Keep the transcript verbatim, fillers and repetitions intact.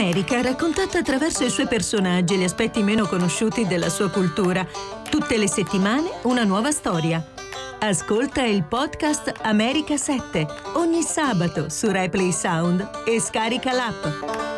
L'America raccontata attraverso i suoi personaggi e gli aspetti meno conosciuti della sua cultura. Tutte le settimane una nuova storia. Ascolta il podcast America sette ogni sabato su RaiPlay Sound e scarica l'app.